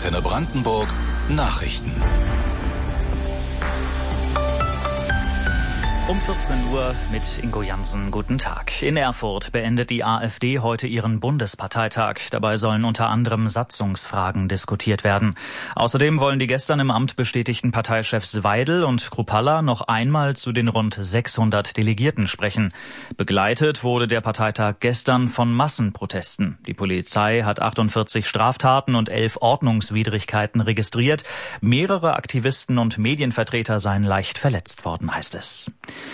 Antenne Brandenburg Nachrichten. Um 14 Uhr mit Ingo Jansen. Guten Tag. In Erfurt beendet die AfD heute ihren Bundesparteitag. Dabei sollen unter anderem Satzungsfragen diskutiert werden. Außerdem wollen die gestern im Amt bestätigten Parteichefs Weidel und Kruppalla noch einmal zu den rund 600 Delegierten sprechen. Begleitet wurde der Parteitag gestern von Massenprotesten. Die Polizei hat 48 Straftaten und 11 Ordnungswidrigkeiten registriert. Mehrere Aktivisten und Medienvertreter seien leicht verletzt worden, heißt es.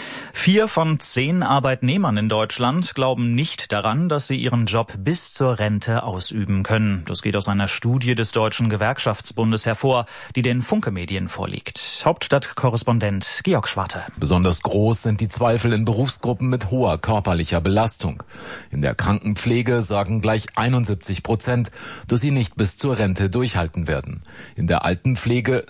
4 von 10 Arbeitnehmern in Deutschland glauben nicht daran, dass sie ihren Job bis zur Rente ausüben können. Das geht aus einer Studie des Deutschen Gewerkschaftsbundes hervor, die den Funke-Medien vorliegt. Hauptstadtkorrespondent Georg Schwarte. Besonders groß sind die Zweifel in Berufsgruppen mit hoher körperlicher Belastung. In der Krankenpflege sagen gleich 71%, dass sie nicht bis zur Rente durchhalten werden. In der Altenpflege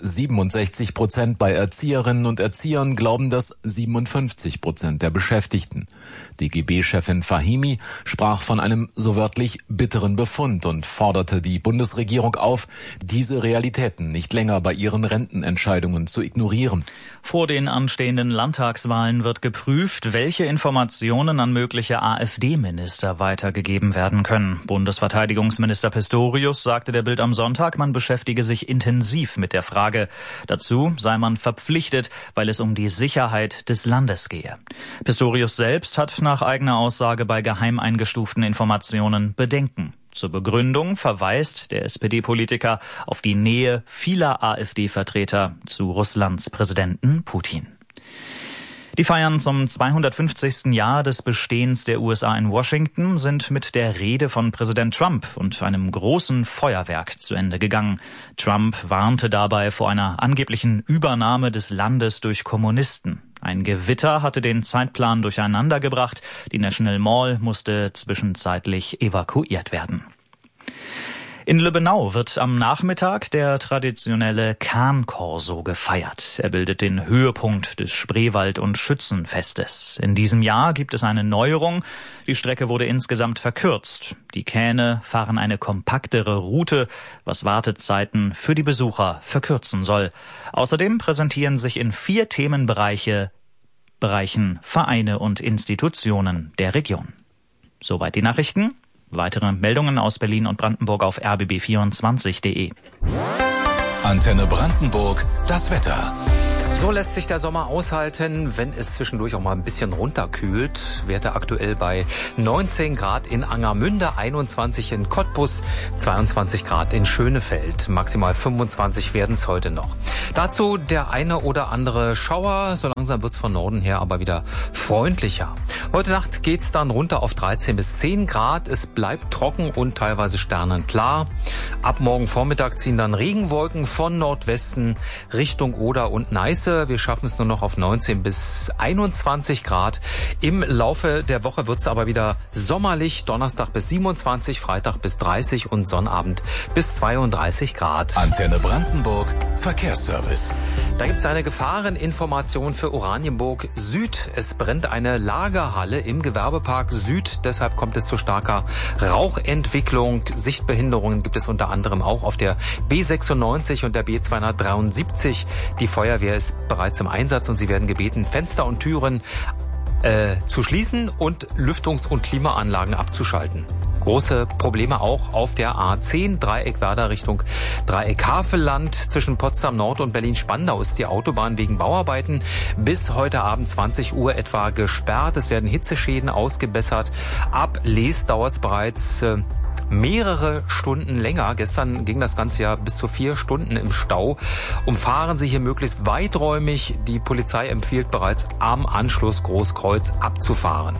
67%, bei Erzieherinnen und Erziehern glauben das 57% der Beschäftigten. DGB-Chefin Fahimi sprach von einem so wörtlich bitteren Befund und forderte die Bundesregierung auf, diese Realitäten nicht länger bei ihren Rentenentscheidungen zu ignorieren. Vor den anstehenden Landtagswahlen wird geprüft, welche Informationen an mögliche AfD-Minister weitergegeben werden können. Bundesverteidigungsminister Pistorius sagte der Bild am Sonntag, man beschäftige sich intensiv mit der Frage. Dazu sei man verpflichtet, weil es um die Sicherheit des Landes gehe. Pistorius selbst hat nach eigener Aussage bei geheim eingestuften Informationen Bedenken. Zur Begründung verweist der SPD-Politiker auf die Nähe vieler AfD-Vertreter zu Russlands Präsidenten Putin. Die Feiern zum 250. Jahr des Bestehens der USA in Washington sind mit der Rede von Präsident Trump und einem großen Feuerwerk zu Ende gegangen. Trump warnte dabei vor einer angeblichen Übernahme des Landes durch Kommunisten. Ein Gewitter hatte den Zeitplan durcheinandergebracht. Die National Mall musste zwischenzeitlich evakuiert werden. In Lübbenau wird am Nachmittag der traditionelle Kahn-Korso gefeiert. Er bildet den Höhepunkt des Spreewald- und Schützenfestes. In diesem Jahr gibt es eine Neuerung. Die Strecke wurde insgesamt verkürzt. Die Kähne fahren eine kompaktere Route, was Wartezeiten für die Besucher verkürzen soll. Außerdem präsentieren sich in 4 Themenbereichen Vereine und Institutionen der Region. Soweit die Nachrichten. Weitere Meldungen aus Berlin und Brandenburg auf rbb24.de. Antenne Brandenburg, das Wetter. So lässt sich der Sommer aushalten, wenn es zwischendurch auch mal ein bisschen runterkühlt. Werte aktuell bei 19 Grad in Angermünde, 21 in Cottbus, 22 Grad in Schönefeld. Maximal 25 werden es heute noch. Dazu der eine oder andere Schauer. So langsam wird es von Norden her aber wieder freundlicher. Heute Nacht geht es dann runter auf 13 bis 10 Grad. Es bleibt trocken und teilweise sternenklar. Ab morgen Vormittag ziehen dann Regenwolken von Nordwesten Richtung Oder und Neiße. Wir schaffen es nur noch auf 19 bis 21 Grad. Im Laufe der Woche wird es aber wieder sommerlich. Donnerstag bis 27, Freitag bis 30 und Sonnabend bis 32 Grad. Antenne Brandenburg, Verkehrsservice. Da gibt es eine Gefahreninformation für Oranienburg Süd. Es brennt eine Lagerhalle im Gewerbepark Süd. Deshalb kommt es zu starker Rauchentwicklung. Sichtbehinderungen gibt es unter anderem auch auf der B96 und der B273. Die Feuerwehr ist bereits im Einsatz und sie werden gebeten, Fenster und Türen zu schließen und Lüftungs- und Klimaanlagen abzuschalten. Große Probleme auch auf der A10, Dreieck Werder Richtung Dreieck Havelland. Zwischen Potsdam Nord und Berlin-Spandau ist die Autobahn wegen Bauarbeiten bis heute Abend 20 Uhr etwa gesperrt. Es werden Hitzeschäden ausgebessert. Ab Les dauert es bereits mehrere Stunden länger. Gestern ging das Ganze ja bis zu 4 Stunden im Stau. Umfahren Sie hier möglichst weiträumig. Die Polizei empfiehlt bereits am Anschluss Großkreuz abzufahren.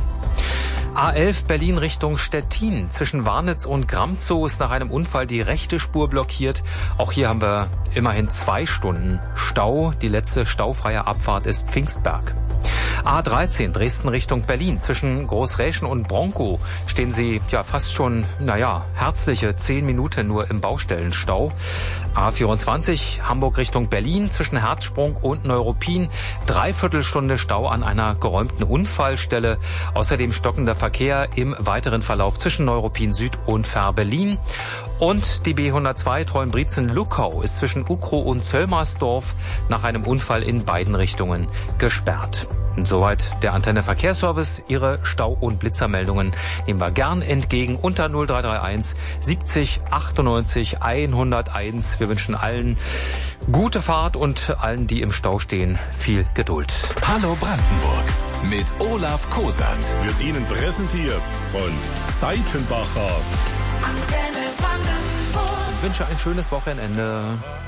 A11 Berlin Richtung Stettin. Zwischen Warnitz und Gramzow ist nach einem Unfall die rechte Spur blockiert. Auch hier haben wir immerhin 2 Stunden Stau. Die letzte staufreie Abfahrt ist Pfingstberg. A13 Dresden Richtung Berlin. Zwischen Großräschen und Bronkow stehen Sie ja fast schon, herzliche 10 Minuten nur im Baustellenstau. A24 Hamburg Richtung Berlin zwischen Herzsprung und Neuruppin. 3/4 Stunde Stau an einer geräumten Unfallstelle. Außerdem stockender Verkehr im weiteren Verlauf zwischen Neuruppin Süd und Fährberlin. Und die B102 Treuenbrietzen-Luckau ist zwischen Ukrow und Zöllmersdorf nach einem Unfall in beiden Richtungen gesperrt. Und soweit der Antenne Verkehrsservice. Ihre Stau- und Blitzermeldungen nehmen wir gern entgegen unter 0331 70 98 101. Wir wünschen allen gute Fahrt und allen, die im Stau stehen, viel Geduld. Hallo Brandenburg mit Olaf Kosat. Wird Ihnen präsentiert von Seitenbacher. Ich wünsche ein schönes Wochenende.